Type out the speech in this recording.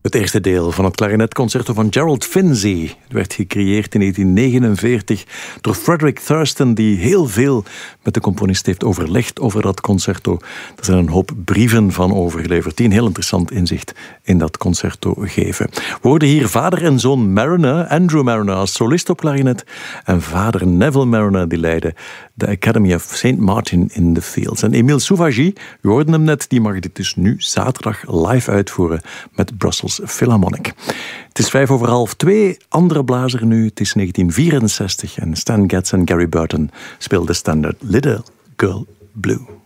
Het eerste deel van het klarinetconcerto van Gerald Finzi. Het werd gecreëerd in 1949 door Frederick Thurston, die heel veel met de componist heeft overlegd over dat concerto. Er zijn een hoop brieven van overgeleverd die een heel interessant inzicht in dat concerto geven. We hoorden hier vader en zoon Mariner, Andrew Mariner als solist op klarinet en vader Neville Mariner die leidde de Academy of St. Martin in the Fields. En Emile Souvagy, u hoorde hem net, die mag dit dus nu zaterdag live uitvoeren met Brussels Philharmonic. Het is 2:05, andere blazer nu. Het is 1964 en Stan Getz en Gary Burton speelden standaard Little Girl Blue.